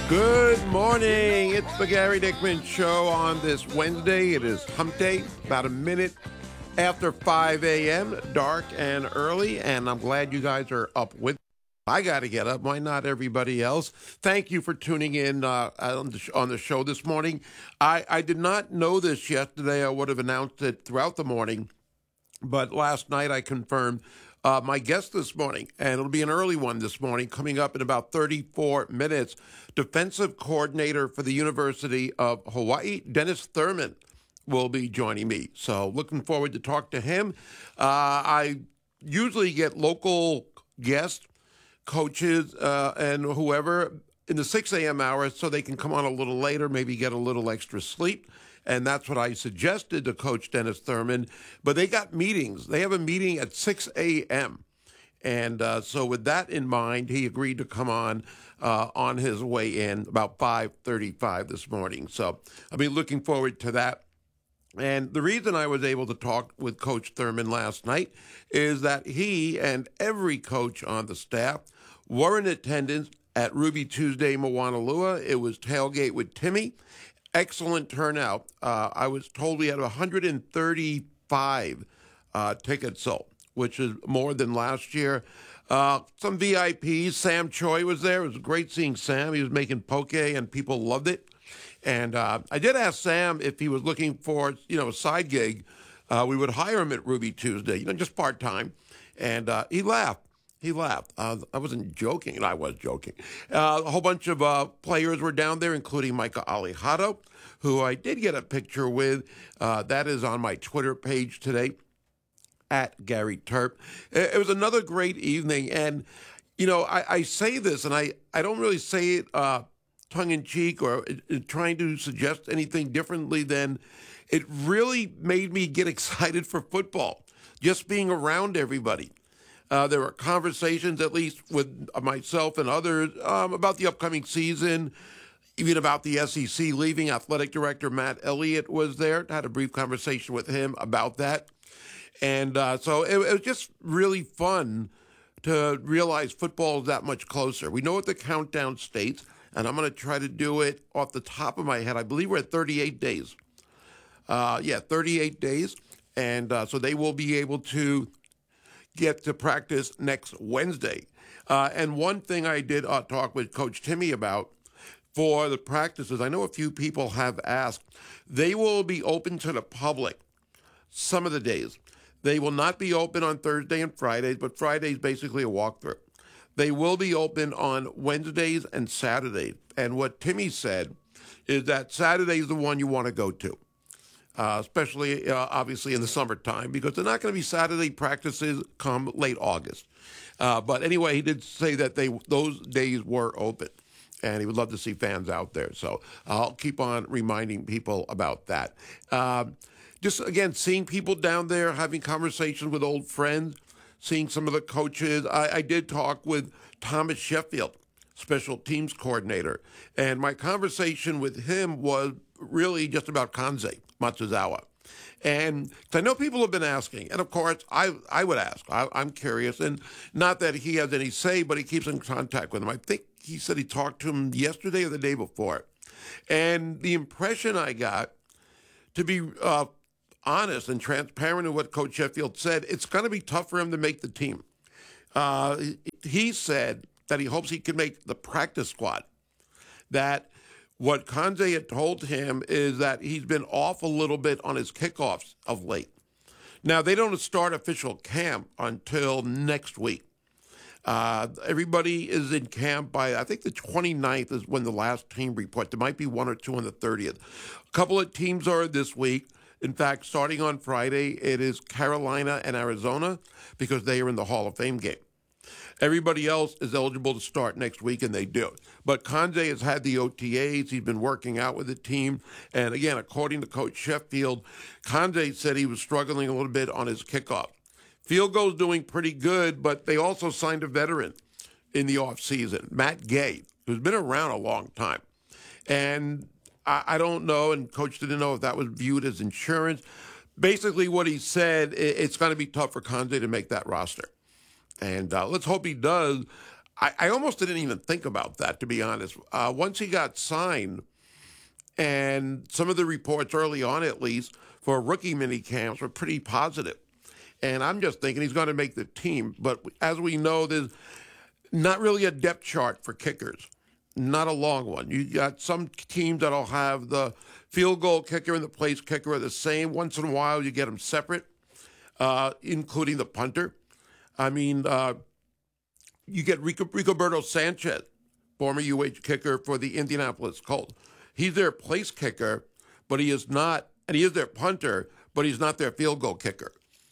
Good morning. It's the Gary Dickman Show on this Wednesday. It is hump day, about a minute after 5 a.m., dark and early, and I'm glad you guys are up with me. I got to get up. Why not everybody else? Thank you for tuning in on the show this morning. I did not know this yesterday. I would have announced it throughout the morning. But last night I confirmed my guest this morning, and it'll be an early one this morning, coming up in about 34 minutes. Defensive coordinator for the University of Hawaii, Dennis Thurman, will be joining me. So looking forward to talk to him. I usually get local guests, coaches, and whoever in the 6 a.m. hour so they can come on a little later, maybe get a little extra sleep. And that's what I suggested to Coach Dennis Thurman. But they got meetings. They have a meeting at 6 a.m. And so with that in mind, he agreed to come on his way in about 5:35 this morning. So I'll be looking forward to that. And the reason I was able to talk with Coach Thurman last night is that he and every coach on the staff were in attendance at Ruby Tuesday Moanalua. It was Tailgate with Timmy. Excellent turnout. I was told we had 135 tickets sold, which is more than last year. Some VIPs. Sam Choi was there. It was great seeing Sam. He was making poke, and people loved it. And I did ask Sam if he was looking for, a side gig. We would hire him at Ruby Tuesday, just part-time. And he laughed. He laughed. I wasn't joking, and I was joking. A whole bunch of players were down there, including Micah Alejado, who I did get a picture with. That is on my Twitter page today, at Gary Terp. It was another great evening. And, I say this, and I don't really say it tongue-in-cheek or trying to suggest anything differently than it really made me get excited for football, just being around everybody. There were conversations, at least with myself and others, about the upcoming season, even about the SEC leaving. Athletic director Matt Elliott was there. I had a brief conversation with him about that. And so it was just really fun to realize football is that much closer. We know what the countdown states, and I'm going to try to do it off the top of my head. I believe we're at 38 days. 38 days. And so they will be able to get to practice next Wednesday. And one thing I did talk with Coach Timmy about for the practices, I know a few people have asked, they will be open to the public some of the days. They will not be open on Thursday and Fridays, but Friday's basically a walkthrough. They will be open on Wednesdays and Saturdays. And what Timmy said is that Saturday is the one you want to go to. Especially, obviously, in the summertime, because they're not going to be Saturday practices come late August. But anyway, he did say that those days were open, and he would love to see fans out there. So I'll keep on reminding people about that. Just, again, seeing people down there, having conversations with old friends, seeing some of the coaches. I did talk with Thomas Sheffield, special teams coordinator, and my conversation with him was really just about Kansei Matsuzawa. And I know people have been asking, and of course, I would ask. I'm curious, and not that he has any say, but he keeps in contact with him. I think he said he talked to him yesterday or the day before. And the impression I got, to be honest and transparent in what Coach Sheffield said, it's going to be tough for him to make the team. He said that he hopes he can make the practice squad, that what Kansei had told him is that he's been off a little bit on his kickoffs of late. Now, they don't start official camp until next week. Everybody is in camp by, I think, the 29th is when the last team report. There might be one or two on the 30th. A couple of teams are this week. In fact, starting on Friday, it is Carolina and Arizona because they are in the Hall of Fame game. Everybody else is eligible to start next week, and they do. But Kansei has had the OTAs. He's been working out with the team. And again, according to Coach Sheffield, Kansei said he was struggling a little bit on his kickoff. Field goal's doing pretty good, but they also signed a veteran in the offseason, Matt Gay, who's been around a long time. And I don't know, and Coach didn't know if that was viewed as insurance. Basically, what he said, it's going to be tough for Kansei to make that roster. And let's hope he does. I almost didn't even think about that, to be honest. Once he got signed, and some of the reports early on, at least, for rookie mini camps were pretty positive. And I'm just thinking he's going to make the team. But as we know, there's not really a depth chart for kickers, not a long one. You got some teams that'll have the field goal kicker and the place kicker are the same. Once in a while, you get them separate, including the punter. I mean, you get Rigoberto Sanchez, former UH kicker for the Indianapolis Colts. He's their place kicker, but he is not, and he is their punter, but he's not their field goal kicker,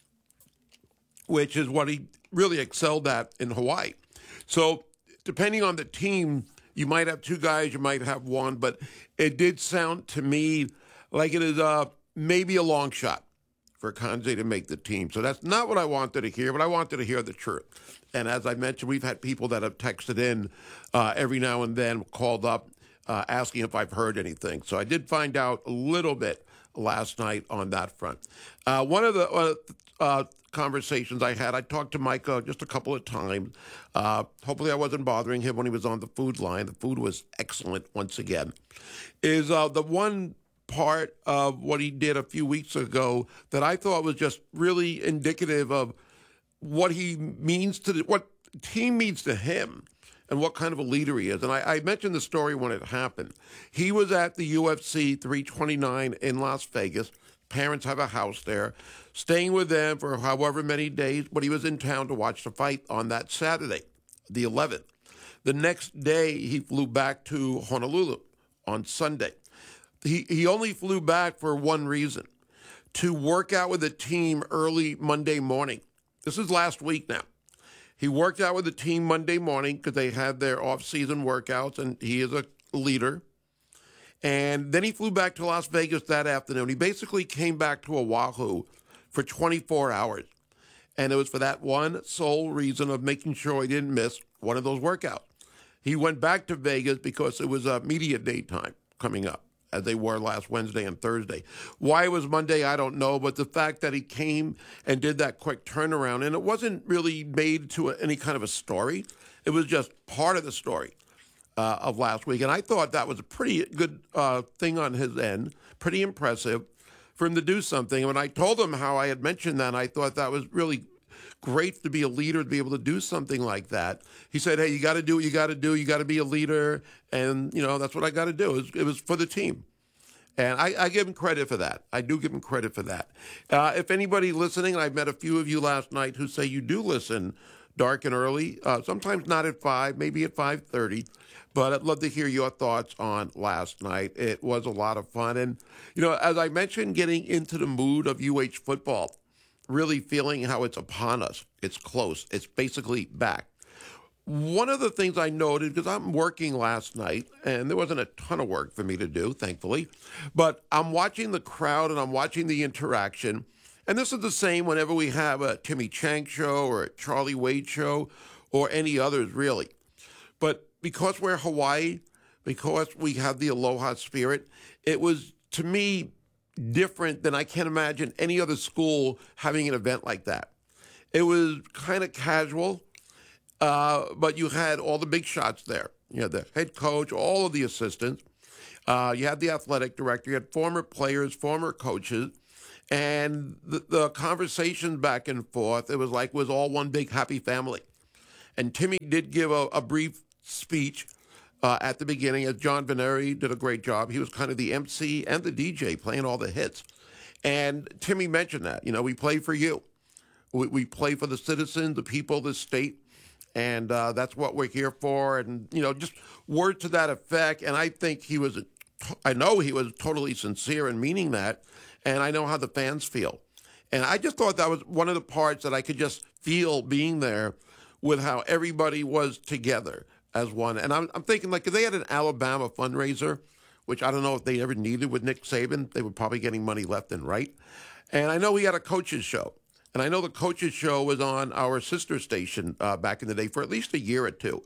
which is what he really excelled at in Hawaii. So depending on the team, you might have two guys, you might have one, but it did sound to me like it is maybe a long shot for Conze to make the team. So that's not what I wanted to hear, but I wanted to hear the truth. And as I mentioned, we've had people that have texted in every now and then, called up, asking if I've heard anything. So I did find out a little bit last night on that front. One of the conversations I had, I talked to Micah just a couple of times. Hopefully I wasn't bothering him when he was on the food line. The food was excellent once again. Is the one part of what he did a few weeks ago that I thought was just really indicative of what he means to what team means to him and what kind of a leader he is. And I mentioned the story when it happened. He was at the UFC 329 in Las Vegas. Parents have a house there, staying with them for however many days, but he was in town to watch the fight on that Saturday, the 11th. The next day, he flew back to Honolulu on Sunday. He only flew back for one reason, to work out with the team early Monday morning. This is last week now. He worked out with the team Monday morning because they had their off-season workouts, and he is a leader. And then he flew back to Las Vegas that afternoon. He basically came back to Oahu for 24 hours. And it was for that one sole reason of making sure he didn't miss one of those workouts. He went back to Vegas because it was a media day time coming up, as they were last Wednesday and Thursday. Why it was Monday, I don't know, but the fact that he came and did that quick turnaround, and it wasn't really made to any kind of a story. It was just part of the story of last week. And I thought that was a pretty good thing on his end, pretty impressive for him to do something. And when I told him how I had mentioned that, I thought that was really great to be a leader, to be able to do something like that. He said, hey, you got to do what you got to do. You got to be a leader. And, that's what I got to do. It was for the team. And I give him credit for that. I do give him credit for that. If anybody listening, and I've met a few of you last night who say you do listen dark and early, sometimes not at 5, maybe at 5:30. But I'd love to hear your thoughts on last night. It was a lot of fun. And, as I mentioned, getting into the mood of UH football, really feeling how it's upon us. It's close. It's basically back. One of the things I noted, because I'm working last night, and there wasn't a ton of work for me to do, thankfully, but I'm watching the crowd and I'm watching the interaction. And this is the same whenever we have a Timmy Chang show or a Charlie Wade show or any others, really. But because we're Hawaii, because we have the Aloha spirit, it was, to me, different than I can't imagine any other school having an event like that. It was kind of casual, but you had all the big shots there. You had the head coach, all of the assistants. You had the athletic director. You had former players, former coaches. And the conversation back and forth, it was all one big happy family. And Timmy did give a brief speech at the beginning, as John Veneri did a great job. He was kind of the MC and the DJ, playing all the hits. And Timmy mentioned that, we play for you. We play for the citizens, the people of the state, and that's what we're here for. And, just word to that effect. And I know he was totally sincere in meaning that, and I know how the fans feel. And I just thought that was one of the parts that I could just feel being there with how everybody was together as one. And I'm thinking, like, if they had an Alabama fundraiser, which I don't know if they ever needed with Nick Saban, they were probably getting money left and right. And I know we had a coaches show. And I know the coaches show was on our sister station back in the day for at least a year or two.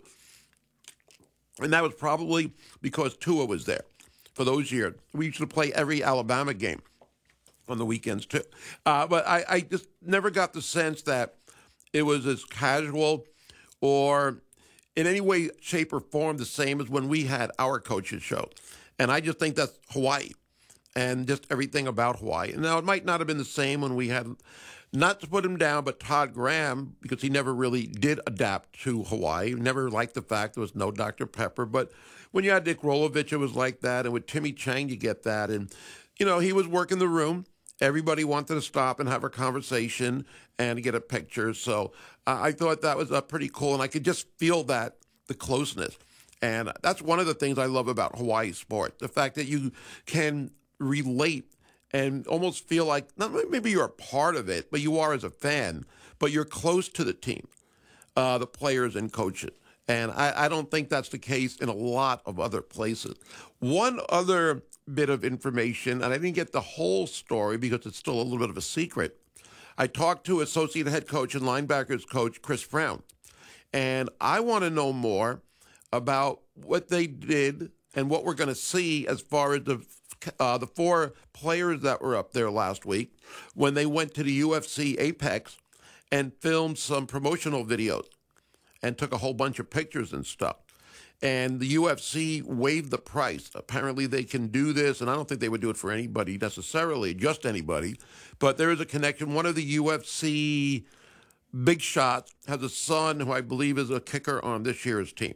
And that was probably because Tua was there for those years. We used to play every Alabama game on the weekends too. But I just never got the sense that it was as casual or in any way, shape, or form the same as when we had our coaches show. And I just think that's Hawaii and just everything about Hawaii. Now, it might not have been the same when we had, not to put him down, but Todd Graham, because he never really did adapt to Hawaii. Never liked the fact there was no Dr. Pepper. But when you had Nick Rolovich, it was like that. And with Timmy Chang, you get that. And, he was working the room. Everybody wanted to stop and have a conversation and get a picture. So I thought that was pretty cool. And I could just feel the closeness. And that's one of the things I love about Hawaii sport, the fact that you can relate and almost feel like, not maybe you're a part of it, but you are as a fan, but you're close to the team, the players and coaches. And I don't think that's the case in a lot of other places. One other bit of information, and I didn't get the whole story because it's still a little bit of a secret. I talked to associate head coach and linebackers coach Chris Brown, and I want to know more about what they did and what we're going to see as far as the 4 players that were up there last week when they went to the UFC Apex and filmed some promotional videos and took a whole bunch of pictures and stuff. And the UFC waived the price. Apparently they can do this, and I don't think they would do it for anybody necessarily, just anybody. But there is a connection. One of the UFC big shots has a son who I believe is a kicker on this year's team,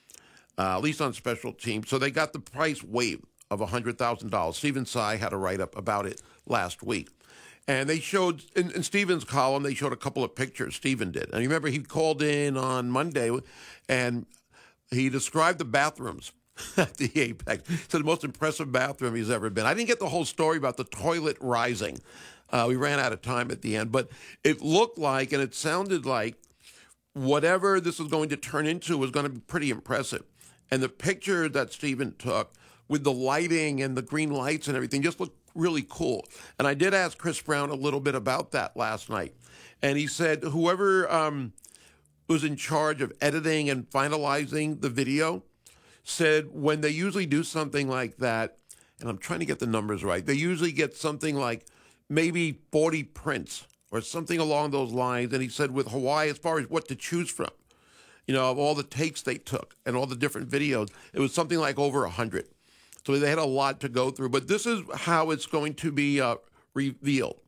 at least on special teams. So they got the price waived of $100,000. Stephen Tsai had a write-up about it last week. And they showed, in Stephen's column, they showed a couple of pictures, Stephen did. And you remember he called in on Monday, and he described the bathrooms at the Apex. It's the most impressive bathroom he's ever been. I didn't get the whole story about the toilet rising. We ran out of time at the end. But it looked like, and it sounded like, whatever this was going to turn into was going to be pretty impressive. And the picture that Stephen took with the lighting and the green lights and everything just looked really cool. And I did ask Chris Brown a little bit about that last night. And he said whoever was in charge of editing and finalizing the video said when they usually do something like that, and I'm trying to get the numbers right, they usually get something like maybe 40 prints or something along those lines. And he said with Hawaii, as far as what to choose from, of all the takes they took and all the different videos, it was something like over 100. So they had a lot to go through. But this is how it's going to be revealed.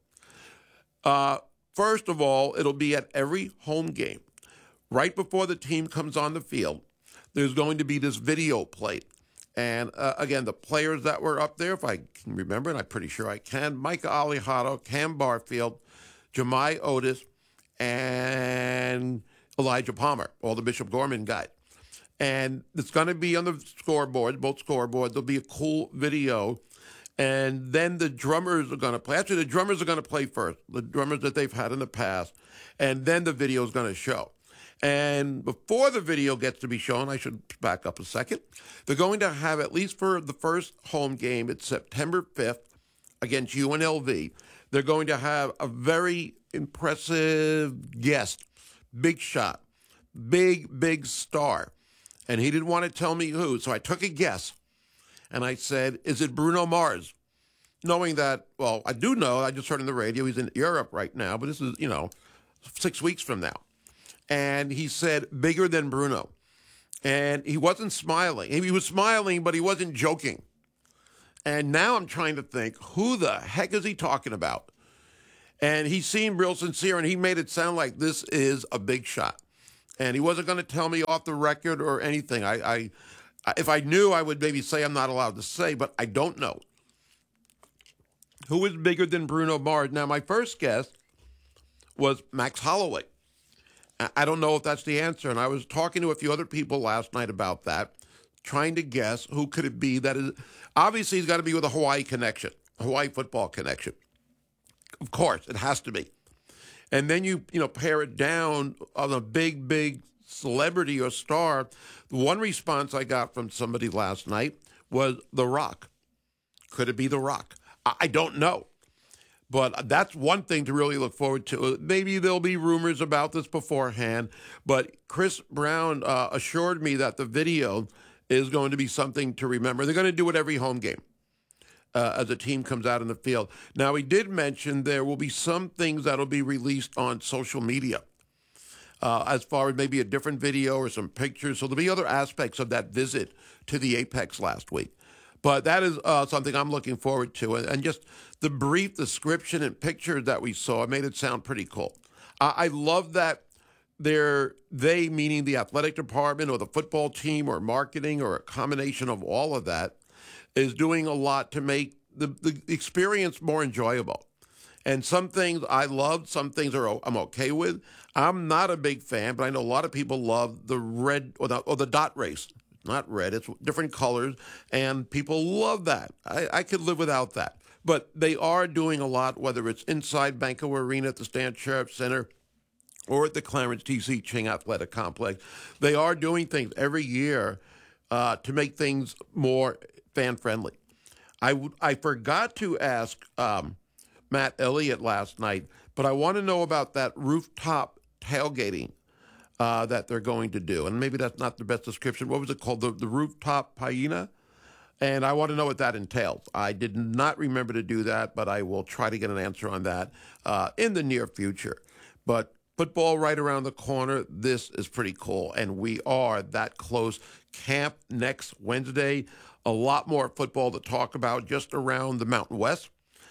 First of all, it'll be at every home game. Right before the team comes on the field, there's going to be this video played. And again, the players that were up there, if I can remember, and I'm pretty sure I can, Micah Alejado, Cam Barfield, Jemai Otis, and Elijah Palmer, all the Bishop Gorman guys. And it's going to be on the scoreboard, both scoreboards. There'll be a cool video. And then the drummers are going to play. Actually, the drummers are going to play first, the drummers that they've had in the past. And then the video is going to show. And before the video gets to be shown, I should back up a second, they're going to have, at least for the first home game, it's September 5th against UNLV, they're going to have a very impressive guest, big shot, big star. And he didn't want to tell me who, so I took a guess. And I said, is it Bruno Mars? Knowing that, well, I do know, I just heard on the radio, he's in Europe right now, but this is, 6 weeks from now. And he said, bigger than Bruno. And he wasn't smiling. He was smiling, but he wasn't joking. And now I'm trying to think, who the heck is he talking about? And he seemed real sincere, and he made it sound like this is a big shot. And he wasn't going to tell me off the record or anything. If I knew, I would maybe say I'm not allowed to say, but I don't know. Who is bigger than Bruno Mars? Now, my first guess was Max Holloway. I don't know if that's the answer. And I was talking to a few other people last night about that, trying to guess who could it be that is. Obviously, he's got to be with a Hawaii connection, a Hawaii football connection. Of course, it has to be. And then you pare it down on a big celebrity or star. The one response I got from somebody last night was The Rock. Could it be The Rock? I don't know. But that's one thing to really look forward to. Maybe there'll be rumors about this beforehand. But Chris Brown assured me that the video is going to be something to remember. They're going to do it every home game as a team comes out in the field. Now, he did mention there will be some things that will be released on social media. as far as maybe a different video or some pictures. So there'll be other aspects of that visit to the Apex last week. But that is something I'm looking forward to. And just the brief description and pictures that we saw made it sound pretty cool. I love that they, meaning the athletic department or the football team or marketing or a combination of all of that, is doing a lot to make the experience more enjoyable. And some things I love, some things I'm okay with. I'm not a big fan, but I know a lot of people love the red or the dot race. Not red, it's different colors, and people love that. I could live without that. But they are doing a lot, whether it's inside Banco Arena at the Stan Sheriff Center or at the Clarence T.C. Ching Athletic Complex. They are doing things every year to make things more fan-friendly. I forgot to ask Matt Elliott last night, but I want to know about that rooftop tailgating that they're going to do. And maybe that's not the best description. What was it called? The rooftop paella? And I want to know what that entails. I did not remember to do that, but I will try to get an answer on that in the near future. But football right around the corner, this is pretty cool. And we are that close. Camp next Wednesday. A lot more football to talk about just around the Mountain West.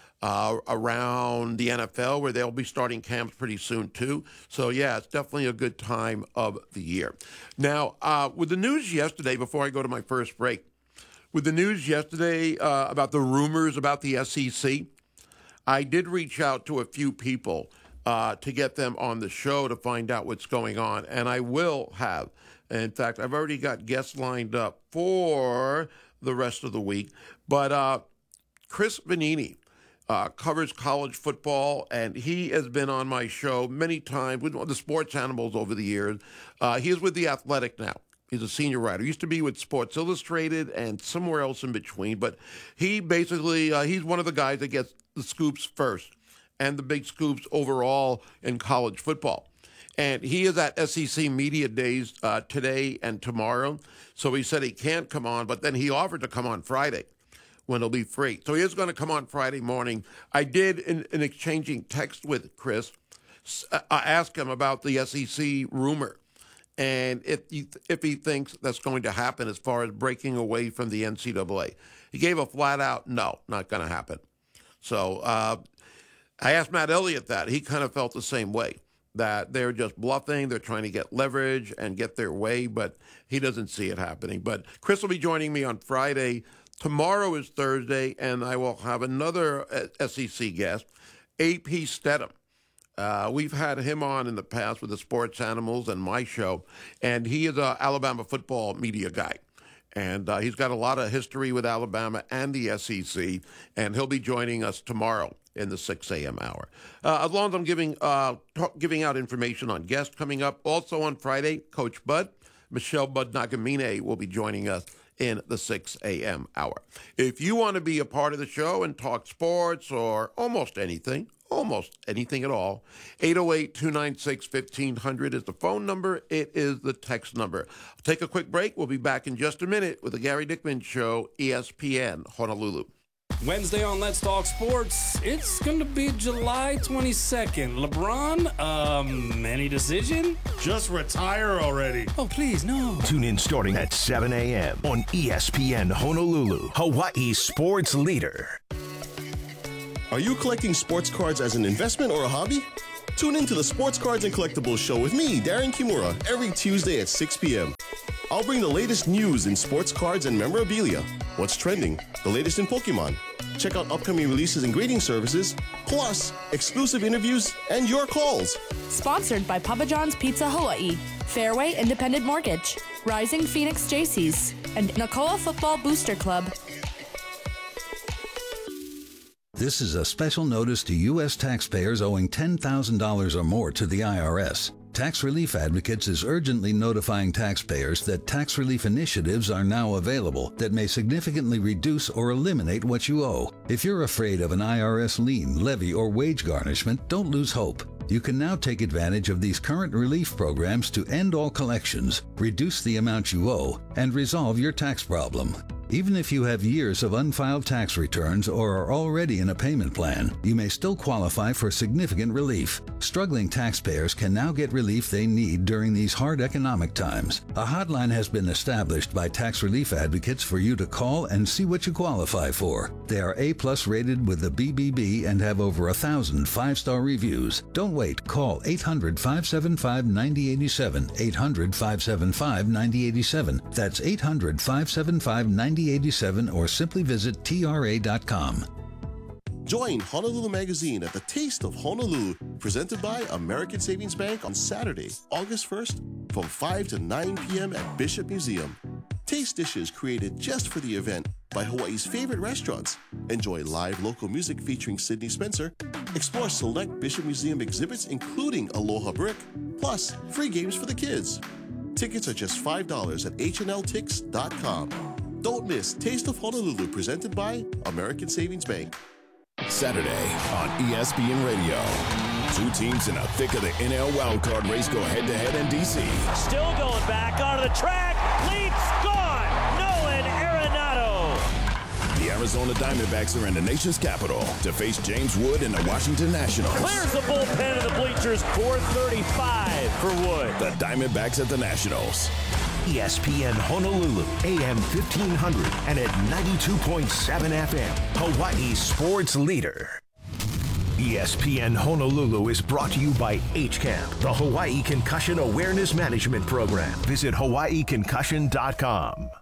Around the NFL, where they'll be starting camps pretty soon, too. So, yeah, it's definitely a good time of the year. Now, with the news yesterday, before I go to my first break, with the news yesterday about the rumors about the SEC, I did reach out to a few people to get them on the show to find out what's going on, and I will have. In fact, I've already got guests lined up for the rest of the week. But Chris Vannini covers college football, and he has been on my show many times with the Sports Animals over the years. He is with The Athletic now. He's a senior writer. He used to be with Sports Illustrated and somewhere else in between. But he basically, he's one of the guys that gets the scoops first and the big scoops overall in college football. And he is at SEC Media Days today and tomorrow. So he said he can't come on, but then he offered to come on Friday when it'll be free. So he is going to come on Friday morning. I did, in exchanging text with Chris, ask him about the SEC rumor and if he thinks that's going to happen as far as breaking away from the NCAA. He gave a flat-out, no, not going to happen. So I asked Matt Elliott that. He kind of felt the same way, that they're just bluffing, they're trying to get leverage and get their way, but he doesn't see it happening. But Chris will be joining me on Friday. Tomorrow is Thursday, and I will have another SEC guest, A.P. Stedham. We've had him on in the past with the Sports Animals and my show, and he is an Alabama football media guy. And he's got a lot of history with Alabama and the SEC, and he'll be joining us tomorrow in the 6 a.m. hour. As long as I'm giving out information on guests coming up. Also on Friday, Coach Bud, Michelle Bud Nagamine will be joining us in the 6 a.m. hour. If you want to be a part of the show and talk sports or almost anything at all, 808-296-1500 is the phone number. It is the text number. I'll take a quick break. We'll be back in just a minute with the Gary Dickman Show, ESPN Honolulu. Wednesday on Let's Talk Sports, it's going to be July 22nd. LeBron, any decision? Just retire already. Oh, please, no. Tune in starting at 7 a.m. on ESPN Honolulu, Hawaii's sports leader. Are you collecting sports cards as an investment or a hobby? Tune in to the Sports Cards and Collectibles Show with me, Darren Kimura, every Tuesday at 6 p.m. I'll bring the latest news in sports cards and memorabilia, what's trending, the latest in Pokemon. Check out upcoming releases and grading services, plus exclusive interviews and your calls. Sponsored by Papa John's Pizza Hawaii, Fairway Independent Mortgage, Rising Phoenix JCs, and Nakoa Football Booster Club. This is a special notice to U.S. taxpayers owing $10,000 or more to the IRS. Tax Relief Advocates is urgently notifying taxpayers that tax relief initiatives are now available that may significantly reduce or eliminate what you owe. If you're afraid of an IRS lien, levy, or wage garnishment, don't lose hope. You can now take advantage of these current relief programs to end all collections, reduce the amount you owe, and resolve your tax problem. Even if you have years of unfiled tax returns or are already in a payment plan, you may still qualify for significant relief. Struggling taxpayers can now get relief they need during these hard economic times. A hotline has been established by tax relief advocates for you to call and see what you qualify for. They are A+ rated with the BBB and have over 1,000 5-star reviews. Don't wait. Call 800-575-9087. 800-575-9087. That's 800-575-9087 or simply visit TRA.com. Join Honolulu Magazine at the Taste of Honolulu, presented by American Savings Bank on Saturday, August 1st from 5 to 9 p.m. at Bishop Museum. Taste dishes created just for the event by Hawaii's favorite restaurants. Enjoy live local music featuring Sydney Spencer. Explore select Bishop Museum exhibits including Aloha Brick, plus free games for the kids. Tickets are just $5 at hnltix.com. Don't miss Taste of Honolulu, presented by American Savings Bank. Saturday on ESPN Radio. Two teams in the thick of the NL wildcard race go head-to-head in D.C. Still going back onto the track. Leaps gone. Nolan Arenado. The Arizona Diamondbacks are in the nation's capital to face James Wood and the Washington Nationals. Clears the bullpen of the bleachers. 435 for Wood. The Diamondbacks at the Nationals. ESPN Honolulu, AM 1500 and at 92.7 FM, Hawaii's sports leader. ESPN Honolulu is brought to you by HCAMP, the Hawaii Concussion Awareness Management Program. Visit hawaiiconcussion.com.